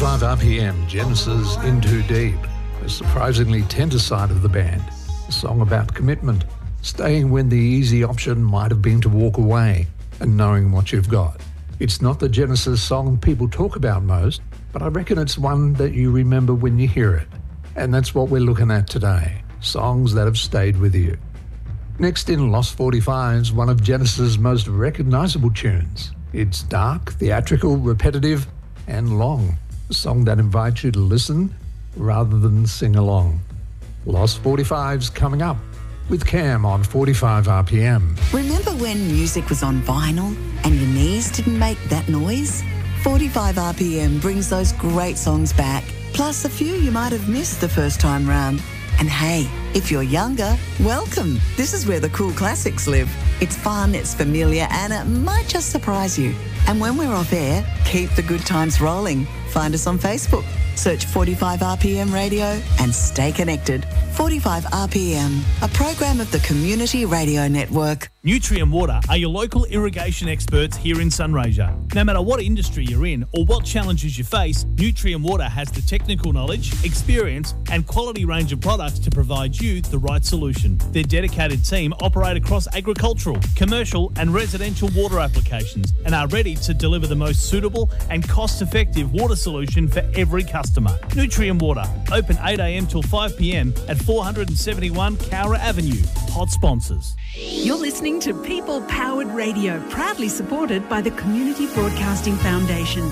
45 RPM, Genesis In Too Deep, a surprisingly tender side of the band. A song about commitment, staying when the easy option might have been to walk away, and knowing what you've got. It's not the Genesis song people talk about most, but I reckon it's one that you remember when you hear it. And that's what we're looking at today, songs that have stayed with you. Next in Lost 45's one of Genesis' most recognisable tunes. It's dark, theatrical, repetitive, and long. A song that invites you to listen rather than sing along. Lost 45's coming up with Cam on 45 RPM. Remember when music was on vinyl and your knees didn't make that noise? 45 RPM brings those great songs back, plus a few you might have missed the first time round. And hey, if you're younger, welcome. This is where the cool classics live. It's fun, it's familiar, and it might just surprise you. And when we're off air, keep the good times rolling. Find us on Facebook. Search 45 RPM Radio and stay connected. 45 RPM, a program of the Community Radio Network. Nutrien Water are your local irrigation experts here in Sunraysia. No matter what industry you're in or what challenges you face, Nutrien Water has the technical knowledge, experience and quality range of products to provide you the right solution. Their dedicated team operate across agricultural, commercial and residential water applications and are ready to deliver the most suitable and cost-effective water solution for every customer. Nutrien Water, open 8 a.m. till 5 p.m. at 471 Cowra Avenue. Hot sponsors. You're listening to People Powered Radio, proudly supported by the Community Broadcasting Foundation.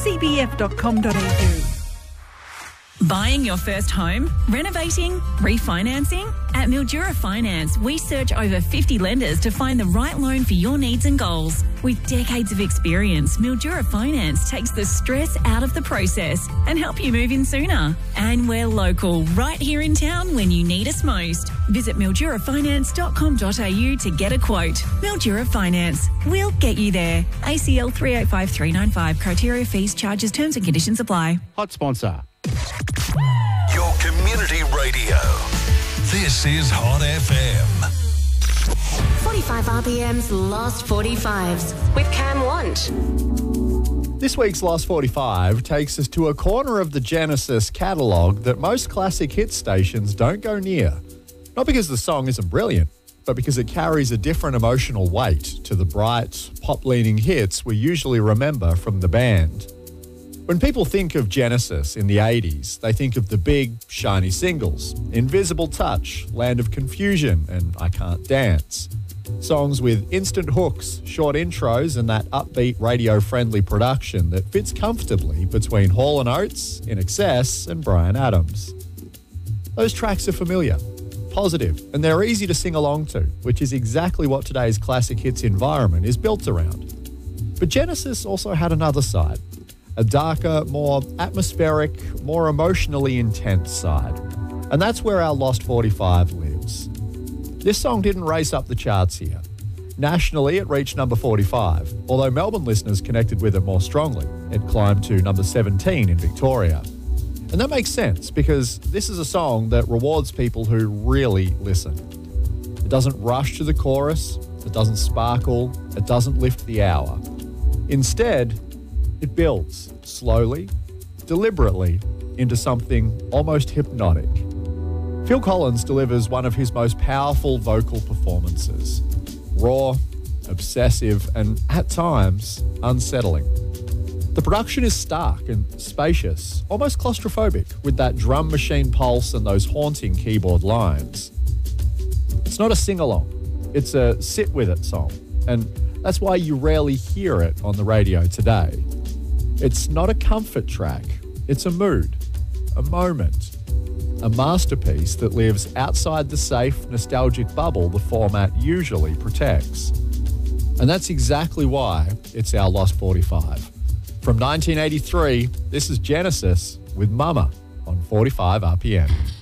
cbf.com.au. Buying your first home? Renovating? Refinancing? At Mildura Finance, we search over 50 lenders to find the right loan for your needs and goals. With decades of experience, Mildura Finance takes the stress out of the process and help you move in sooner. And we're local, right here in town when you need us most. Visit mildurafinance.com.au to get a quote. Mildura Finance, we'll get you there. ACL 385395. Criteria, fees, charges, terms and conditions apply. Hot sponsor. Your community radio. This is Hot FM. 45 RPM's Lost 45s with Cam Want. This week's Lost 45 takes us to a corner of the Genesis catalogue that most classic hit stations don't go near. Not because the song isn't brilliant, but because it carries a different emotional weight to the bright, pop-leaning hits we usually remember from the band. When people think of Genesis in the 80s, they think of the big, shiny singles, Invisible Touch, Land of Confusion, and I Can't Dance. Songs with instant hooks, short intros, and that upbeat radio-friendly production that fits comfortably between Hall & Oates, INXS, and Bryan Adams. Those tracks are familiar, positive, and they're easy to sing along to, which is exactly what today's classic hits environment is built around. But Genesis also had another side. A darker, more atmospheric, more emotionally intense side. And that's where our Lost 45 lives. This song didn't race up the charts here. Nationally, it reached number 45, although Melbourne listeners connected with it more strongly. It climbed to number 17 in Victoria. And that makes sense, because this is a song that rewards people who really listen. It doesn't rush to the chorus, it doesn't sparkle, it doesn't lift the hour. Instead, it builds slowly, deliberately, into something almost hypnotic. Phil Collins delivers one of his most powerful vocal performances. Raw, obsessive, and at times, unsettling. The production is stark and spacious, almost claustrophobic, with that drum machine pulse and those haunting keyboard lines. It's not a sing-along, it's a sit-with-it song, and that's why you rarely hear it on the radio today. It's not a comfort track, it's a mood, a moment, a masterpiece that lives outside the safe, nostalgic bubble the format usually protects. And that's exactly why it's our Lost 45. From 1983, this is Genesis with Mama on 45 RPM.